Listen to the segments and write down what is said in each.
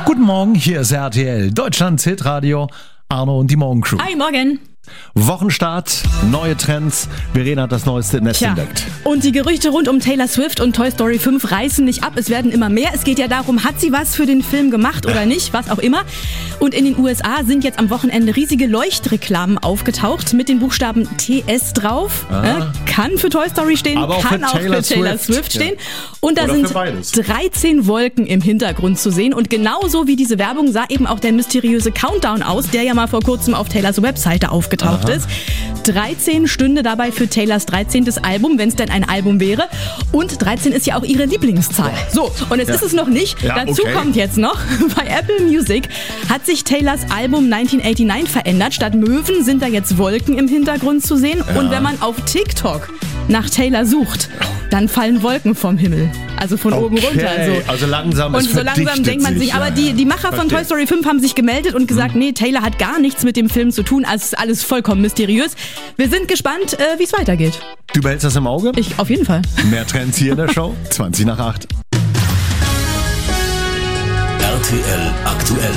Guten Morgen, hier ist RTL, Deutschlands Hitradio, Arno und die Morgencrew. Hi, morgen. Wochenstart, neue Trends, Verena hat das neueste Netz entdeckt. Und die Gerüchte rund um Taylor Swift und Toy Story 5 reißen nicht ab, es werden immer mehr. Es geht ja darum, hat sie was für den Film gemacht oder nicht, was auch immer. Und in den USA sind jetzt am Wochenende riesige Leuchtreklamen aufgetaucht mit den Buchstaben TS drauf. Kann für Toy Story stehen, aber kann auch für Taylor Swift stehen. Und da oder sind 13 Wolken im Hintergrund zu sehen. Und genauso wie diese Werbung sah eben auch der mysteriöse Countdown aus, der ja mal vor kurzem auf Taylors Webseite aufgetaucht ist. 13 stünde dabei für Taylors 13. Album, wenn es denn ein Album wäre. Und 13 ist ja auch ihre Lieblingszahl. So, und jetzt ist es noch nicht. Dazu kommt jetzt noch, bei Apple Music hat sich Taylors Album 1989 verändert. Statt Möwen sind da jetzt Wolken im Hintergrund zu sehen. Ja. Und wenn man auf TikTok nach Taylor sucht, dann fallen Wolken vom Himmel. Also von oben runter. Also langsam und so langsam denkt man sich, aber die Macher von Toy Story 5 haben sich gemeldet und gesagt, nee, Taylor hat gar nichts mit dem Film zu tun. Also es ist alles vollkommen mysteriös. Wir sind gespannt, wie es weitergeht. Du behältst das im Auge? Ich auf jeden Fall. Mehr Trends hier in der Show, 20 nach 8. RTL aktuell.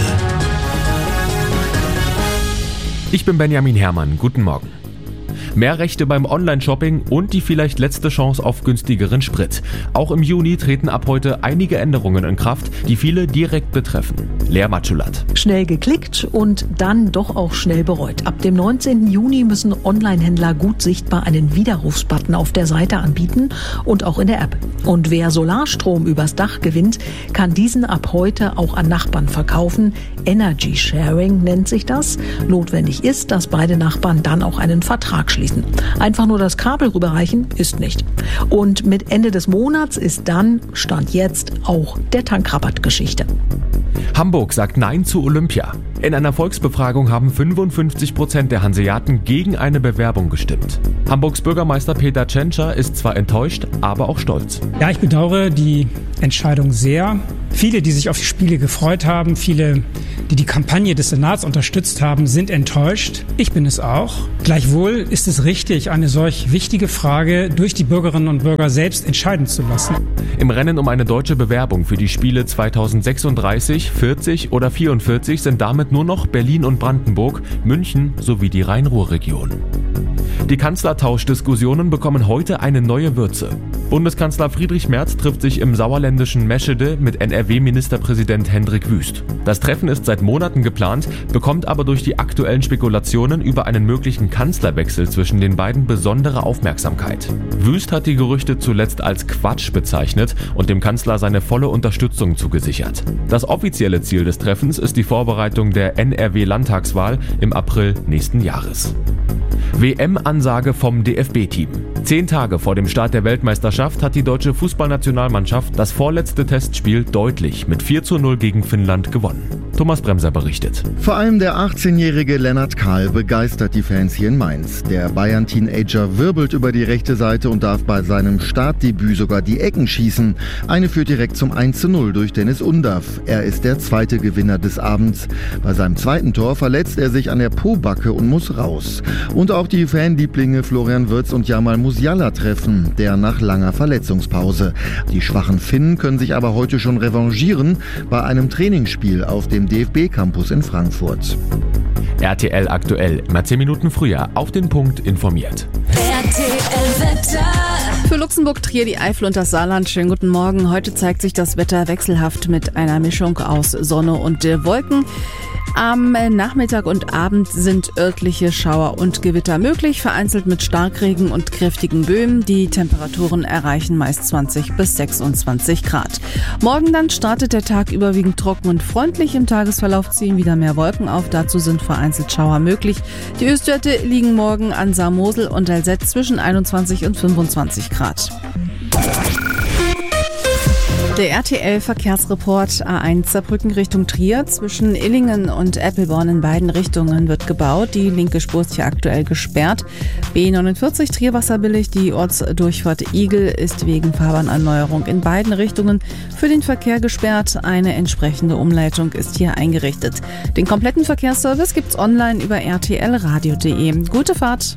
Ich bin Benjamin Herrmann, guten Morgen. Mehr Rechte beim Online-Shopping und die vielleicht letzte Chance auf günstigeren Sprit. Auch im Juni treten ab heute einige Änderungen in Kraft, die viele direkt betreffen. Lea Matschulat. Schnell geklickt und dann doch auch schnell bereut. Ab dem 19. Juni müssen Online-Händler gut sichtbar einen Widerrufsbutton auf der Seite anbieten und auch in der App. Und wer Solarstrom übers Dach gewinnt, kann diesen ab heute auch an Nachbarn verkaufen. Energy Sharing nennt sich das. Notwendig ist, dass beide Nachbarn dann auch einen Vertrag schließen. Einfach nur das Kabel rüberreichen ist nicht. Und mit Ende des Monats ist dann, Stand jetzt, auch der Tankrabatt Geschichte. Hamburg sagt Nein zu Olympia. In einer Volksbefragung haben 55% der Hanseaten gegen eine Bewerbung gestimmt. Hamburgs Bürgermeister Peter Tschentscher ist zwar enttäuscht, aber auch stolz. Ja, ich bedauere die Entscheidung sehr. Viele, die sich auf die Spiele gefreut haben, viele, die die Kampagne des Senats unterstützt haben, sind enttäuscht. Ich bin es auch. Gleichwohl ist es richtig, eine solch wichtige Frage durch die Bürgerinnen und Bürger selbst entscheiden zu lassen. Im Rennen um eine deutsche Bewerbung für die Spiele 2036, 40 oder 44 sind damit nur noch Berlin und Brandenburg, München sowie die Rhein-Ruhr-Region. Die Kanzlertauschdiskussionen bekommen heute eine neue Würze. Bundeskanzler Friedrich Merz trifft sich im sauerländischen Meschede mit NRW-Ministerpräsident Hendrik Wüst. Das Treffen ist seit Monaten geplant, bekommt aber durch die aktuellen Spekulationen über einen möglichen Kanzlerwechsel zwischen den beiden besondere Aufmerksamkeit. Wüst hat die Gerüchte zuletzt als Quatsch bezeichnet und dem Kanzler seine volle Unterstützung zugesichert. Das offizielle Ziel des Treffens ist die Vorbereitung der NRW-Landtagswahl im April nächsten Jahres. WM-Ansage vom DFB-Team. 10 Tage vor dem Start der Weltmeisterschaft hat die deutsche Fußballnationalmannschaft das vorletzte Testspiel deutlich mit 4:0 gegen Finnland gewonnen. Thomas Bremser berichtet. Vor allem der 18-jährige Lennart Kahl begeistert die Fans hier in Mainz. Der Bayern-Teenager wirbelt über die rechte Seite und darf bei seinem Startdebüt sogar die Ecken schießen. Eine führt direkt zum 1:0 durch Dennis Undav. Er ist der zweite Gewinner des Abends. Bei seinem zweiten Tor verletzt er sich an der Pobacke und muss raus. Und auch die Fanlieblinge Florian Wirtz und Jamal Musiala treffen, der nach langer Verletzungspause. Die schwachen Finnen können sich aber heute schon revanchieren bei einem Trainingsspiel auf dem DFB-Campus in Frankfurt. RTL aktuell, immer 10 Minuten früher, auf den Punkt informiert. RTL Wetter. Für Luxemburg, Trier, die Eifel und das Saarland. Schönen guten Morgen. Heute zeigt sich das Wetter wechselhaft mit einer Mischung aus Sonne und Wolken. Am Nachmittag und Abend sind örtliche Schauer und Gewitter möglich, vereinzelt mit Starkregen und kräftigen Böen. Die Temperaturen erreichen meist 20 bis 26 Grad. Morgen dann startet der Tag überwiegend trocken und freundlich. Im Tagesverlauf ziehen wieder mehr Wolken auf. Dazu sind vereinzelt Schauer möglich. Die Höchstwerte liegen morgen an Saar-Mosel und Alzett zwischen 21 und 25 Grad. Der RTL-Verkehrsreport A1 Saarbrücken Richtung Trier. Zwischen Illingen und Eppelborn in beiden Richtungen wird gebaut. Die linke Spur ist hier aktuell gesperrt. B49 Trier-Wasserbillig. Die Ortsdurchfahrt Igel ist wegen Fahrbahnerneuerung in beiden Richtungen für den Verkehr gesperrt. Eine entsprechende Umleitung ist hier eingerichtet. Den kompletten Verkehrsservice gibt's online über rtlradio.de. Gute Fahrt!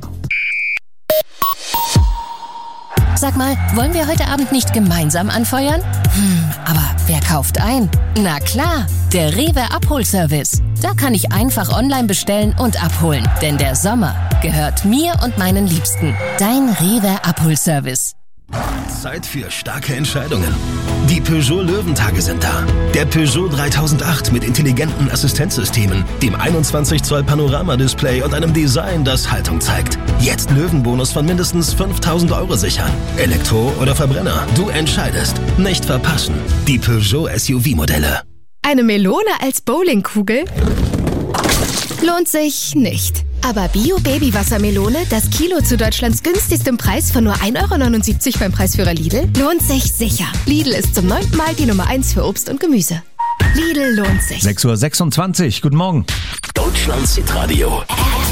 Sag mal, wollen wir heute Abend nicht gemeinsam anfeuern? Aber Wer kauft ein? Na klar, der Rewe Abholservice. Da kann ich einfach online bestellen und abholen. Denn der Sommer gehört mir und meinen Liebsten. Dein Rewe Abholservice. Zeit für starke Entscheidungen. Die Peugeot Löwentage sind da. Der Peugeot 3008 mit intelligenten Assistenzsystemen, dem 21 Zoll Panoramadisplay und einem Design, das Haltung zeigt. Jetzt Löwenbonus von mindestens 5.000 € sichern. Elektro oder Verbrenner, du entscheidest. Nicht verpassen. Die Peugeot SUV-Modelle. Eine Melone als Bowlingkugel? Lohnt sich nicht. Aber Bio-Baby-Wassermelone, das Kilo zu Deutschlands günstigstem Preis von nur 1,79 € beim Preisführer Lidl, lohnt sich sicher. Lidl ist zum 9. Mal die Nummer 1 für Obst und Gemüse. Lidl lohnt sich. 6:26 Uhr, guten Morgen. Deutschlands Hitradio.